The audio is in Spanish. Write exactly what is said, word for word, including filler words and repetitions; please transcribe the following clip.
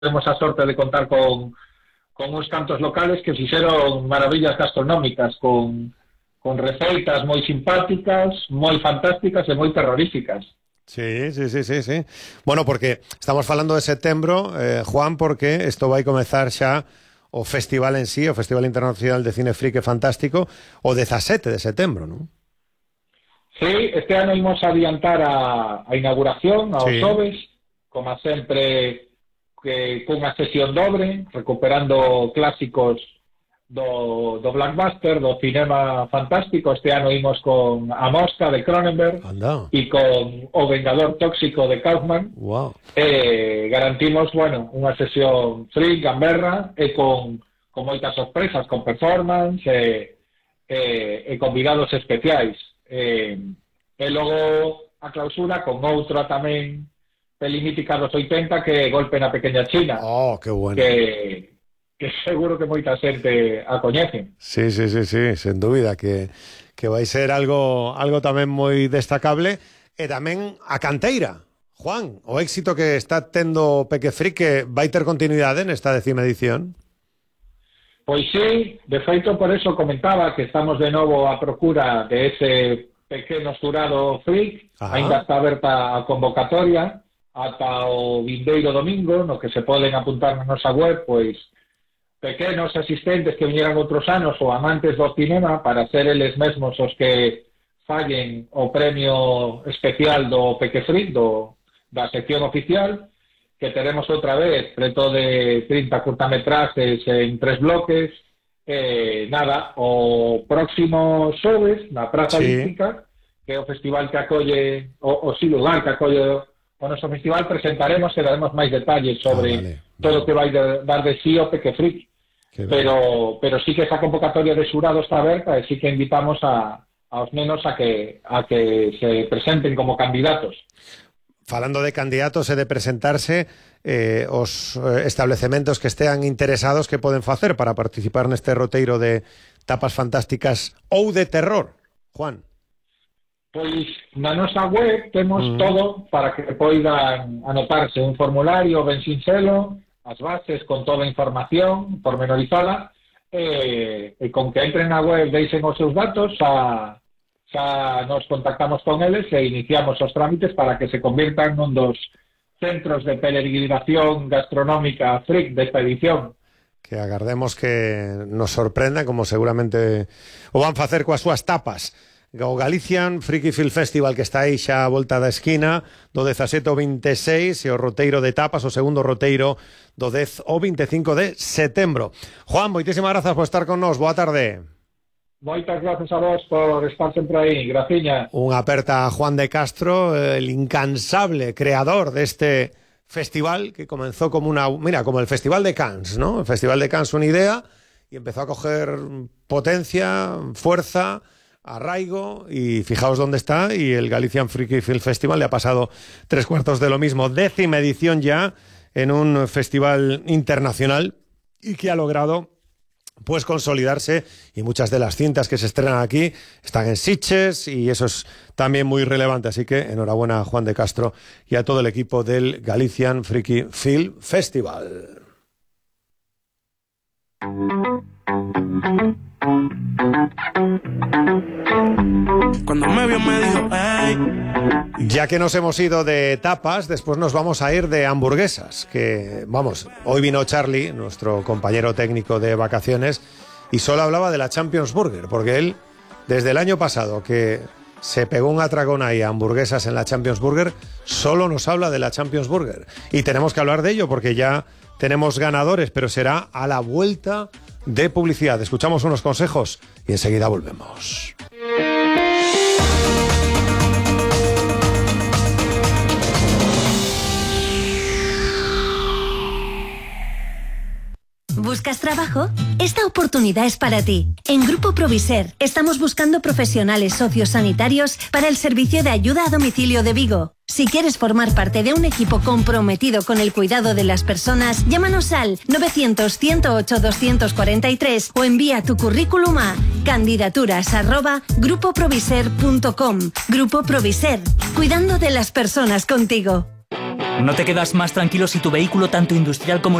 temos a sorte de contar con, con uns cantos locales que fixeron maravillas gastronómicas con, con receitas moi simpáticas, moi fantásticas e moi terroríficas. Sí, sí, sí, sí, sí. Bueno, porque estamos falando de setembro, eh, Juan, porque isto vai comezar xa o festival en sí, o Festival Internacional de Cine Freak e Fantástico, o dezasete de setembro, non? Sí, este ano imos adiantar a, a inauguración, aos sí. xoves, como sempre que cunha sesión dobre, recuperando clásicos do, do blockbuster, do cinema fantástico. Este ano imos con A Mosca de Cronenberg e con O Vengador Tóxico de Kaufman. Wow. Eh, garantimos, bueno, unha sesión free, gamberra, e con, con moitas sorpresas, con performance e, e, e convidados especiais. Eh, e logo a clausura con outra tamén peli mítica dos oitenta que Golpe na Pequeña China. Oh, que bueno. Que, que seguro que moita xente a coñece. Sí, sí, sí, sí, sen dúbida que, que vai ser algo, algo tamén moi destacable. E tamén a canteira, Juan, o éxito que está tendo Peque Freak, que vai ter continuidade nesta décima edición. Pois sí, de feito por eso comentaba que estamos de novo a procura de ese pequeno xurado freak. Ajá. Ainda está aberta a convocatoria ata o vindeiro domingo, no que se poden apuntar na nosa web, pois pequenos asistentes que viñeran outros anos ou amantes do cinema para ser eles mesmos os que fallen o premio especial do Peque Freak, do, da sección oficial, que teremos outra vez preto de trinta curtametraxes en tres bloques. Eh, nada, o próximo xoves na Praza Olímpica, sí. que é o festival que acolle, o, o sí lugar que acolle o noso festival, presentaremos e daremos máis detalles sobre ah, vale. todo o que vai de, dar de sí o Peque Freak. Pero, pero sí que esa convocatoria de xurado está aberta e sí que invitamos a, aos nenos a que, a que se presenten como candidatos. Falando de candidatos e de presentarse, eh, os establecementos que estean interesados, que poden facer para participar neste roteiro de tapas fantásticas ou de terror, Juan? Pois na nosa web temos mm. todo para que poidan anotarse un formulario ben sinxelo, as bases con toda a información pormenorizada, e, e con que entren na web, deixen os seus datos, a xa nos contactamos con eles e iniciamos os trámites para que se convirtan nun dos centros de peregrinación gastronómica freak desta edición. Que agardemos que nos sorprenda, como seguramente o van facer coas súas tapas. O Galician Freaky Film Festival, que está aí xa a volta da esquina, do dezasete ao veintiséis, e o roteiro de tapas, o segundo roteiro do dez ao veinticinco de setembro. Juan, moitísimas grazas por estar con nós. Boa tarde. Moitas grazas a vos por estar sempre aí, graciña. Unha aperta a Juan de Castro, el incansable creador deste festival que comenzó como una, mira, como el Festival de Cannes, ¿no? El Festival de Cannes, una idea, y empezó a coger potencia, fuerza, arraigo, y fijaos dónde está, y el Galician Freaky Film Festival le ha pasado tres cuartos de lo mismo, décima edición ya en un festival internacional, y que ha logrado pues consolidarse, y muchas de las cintas que se estrenan aquí están en Sitges, y eso es también muy relevante. Así que enhorabuena a Juan de Castro y a todo el equipo del Galician Freaky Film Festival. Cuando me vio me dijo, hey. Ya que nos hemos ido de tapas, después nos vamos a ir de hamburguesas, que, vamos, hoy vino Charlie, nuestro compañero técnico de vacaciones, y solo hablaba de la Champions Burger, porque él, desde el año pasado, que se pegó un atracón ahí a hamburguesas en la Champions Burger, solo nos habla de la Champions Burger. Y tenemos que hablar de ello, porque ya tenemos ganadores, pero será a la vuelta de publicidad. Escuchamos unos consejos y enseguida volvemos. ¿Buscas trabajo? Esta oportunidad es para ti. En Grupo Proviser estamos buscando profesionales sociosanitarios para el servicio de ayuda a domicilio de Vigo. Si quieres formar parte de un equipo comprometido con el cuidado de las personas, llámanos al novecientos, ciento ocho, doscientos cuarenta y tres o envía tu currículum a candidaturas arroba grupo proviser punto com. Grupo Proviser, cuidando de las personas contigo. ¿No te quedas más tranquilo si tu vehículo, tanto industrial como